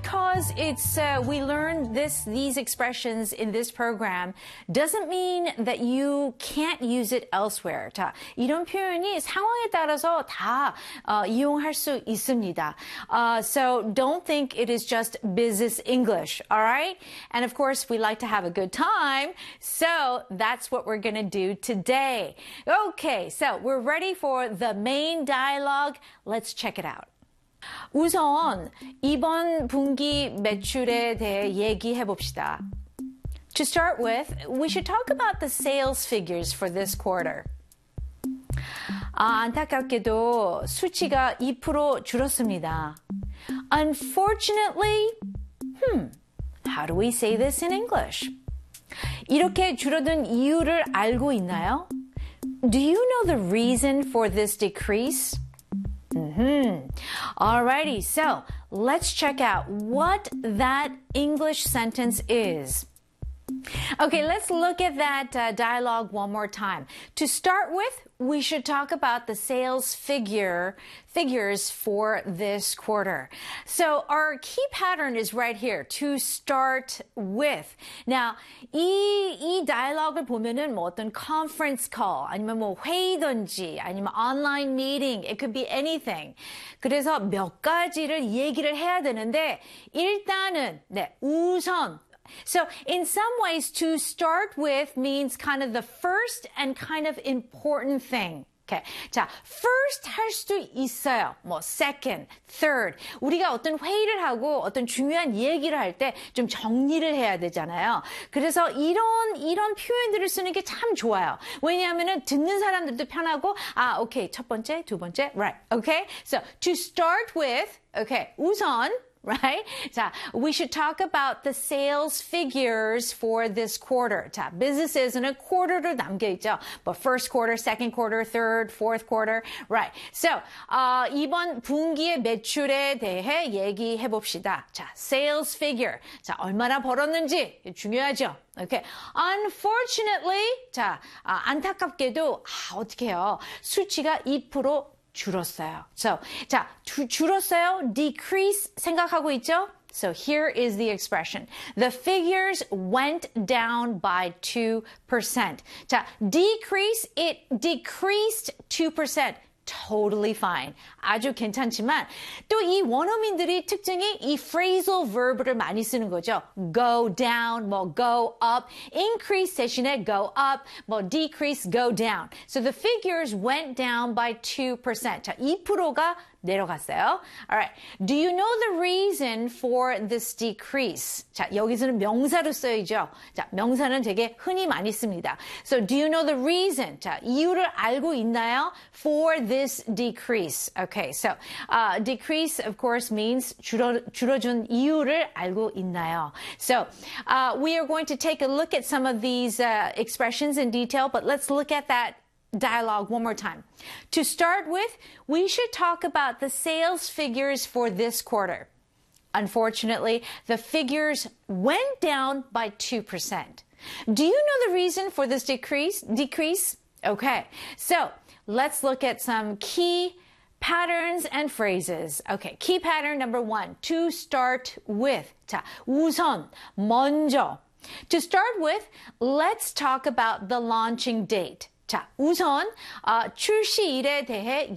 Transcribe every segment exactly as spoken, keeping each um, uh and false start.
because it's uh, we learned this these expressions in this program doesn't mean that you can't use it elsewhere. 자, 이런 표현이 상황에 따라서 다 어, 이용할 수 있습니다. Uh, so don't think it is just business English, all right? And of course, we like to have a good time, so that's what we're going to do today. Okay, so we're ready for the main dialogue. Let's check it out. 우선 이번 분기 매출에 대해 얘기해 봅시다. To start with, we should talk about the sales figures for this quarter. 아, 안타깝게도 수치가 이 퍼센트 줄었습니다. Unfortunately, hmm, how do we say this in English? 이렇게 줄어든 이유를 알고 있나요? Do you know the reason for this decrease? Mm-hmm. Alrighty, so let's check out what that English sentence is. Okay, let's look at that uh, dialogue one more time. To start with, we should talk about the sales figure figures for this quarter. So our key pattern is right here, to start with. Now, 이, 이 dialogue을 보면은 뭐 어떤 conference call, 아니면 뭐 회의든지, 아니면 online meeting, it could be anything. 그래서 몇 가지를 얘기를 해야 되는데, 일단은, 네, 우선, So in some ways, to start with means kind of the first and kind of important thing. Okay. 자, first 할 수도 있어요. 뭐 second, third. 우리가 어떤 회의를 하고 어떤 중요한 얘기를 할 때 좀 정리를 해야 되잖아요. 그래서 이런 이런 표현들을 쓰는 게 참 좋아요. 왜냐하면은 듣는 사람들도 편하고 아, 오케이. 첫 번째, 두 번째, right. Okay? So to start with, okay. 우선 right? 자, we should talk about the sales figures for this quarter. 자, businesses는 quarter로 남겨있죠. But first quarter, second quarter, third, fourth quarter, right? So, 어, 이번 분기의 매출에 대해 얘기해 봅시다. 자, sales figure. 자, 얼마나 벌었는지 중요하죠. Okay. Unfortunately, 자, 아, 안타깝게도 아, 어떻게 해요? 수치가 이 퍼센트 줄었어요. So, 자, 주, 줄었어요. Decrease 생각하고 있죠? So here is the expression. The figures went down by two percent. 자, decrease, it decreased two percent. Totally fine. 아주 괜찮지만 또 이 원어민들이 특징이 이 phrasal verb를 많이 쓰는 거죠. Go down, 뭐 go up, increase 대신에 go up, 뭐 decrease, go down. So the figures went down by two percent. 자, 이 퍼센트가 내려갔어요. Alright. Do you know the reason for this decrease? 자, 여기서는 명사로 써야죠. 자, 명사는 되게 흔히 많이 씁니다. So do you know the reason? 자, 이유를 알고 있나요? For this decrease. Okay. So, uh, decrease, of course, means 줄어, 줄어준 이유를 알고 있나요? So, uh, we are going to take a look at some of these uh, expressions in detail, but let's look at that dialogue one more time. To start with, we should talk about the sales figures for this quarter. Unfortunately, the figures went down by two percent. Do you know the reason for this decrease? Decrease? Okay. So, let's look at some key patterns and phrases. Okay. Key pattern number one. To start with. 자, 우선, 먼저. To start with, let's talk about the launching date. 자, 우선 어, 출시일에 대해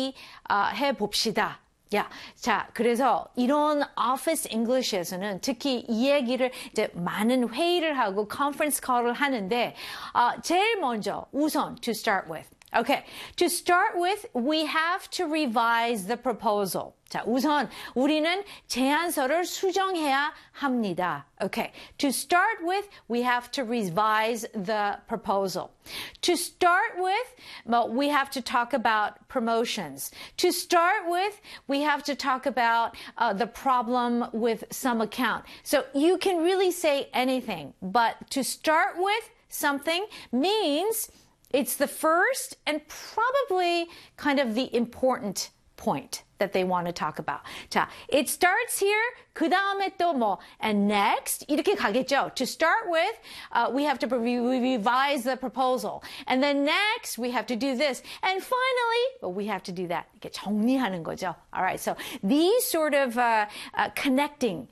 얘기해 봅시다. 야, 자, 그래서 이런 Office English에서는 특히 이 얘기를 이제 많은 회의를 하고 컨퍼런스 콜을 하는데 어, 제일 먼저 우선 to start with. Okay, to start with, we have to revise the proposal. 자, 우선 우리는 제안서를 수정해야 합니다. Okay, to start with, we have to revise the proposal. To start with, well, we have to talk about promotions. To start with, we have to talk about uh, the problem with some account. So you can really say anything, but to start with something means it's the first and probably kind of the important point that they want to talk about. 자, it starts here. 그 다음에 또 뭐, and next 이렇게 가겠죠. To start with, uh, we have to re- revise the proposal, and then next we have to do this, and finally, well, we have to do that. 이렇게 정리하는 거죠. All right. So these sort of uh, uh, connecting